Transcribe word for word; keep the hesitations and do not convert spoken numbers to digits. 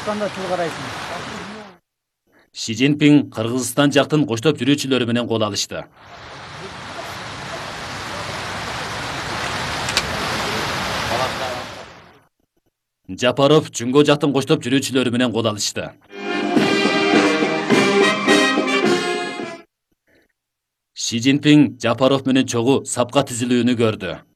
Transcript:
атканда тил карайсың. Ши Цзиньпин Кыргызстан жактын коштоп жүрүүчүлөрү менен кол алышты. Жапаров Жумго жактын коштоп жүрүүчүлөрү менен кол алышты. Ши Цзиньпин Жапаров менен чогуу сапка тизилүүнү көрдү.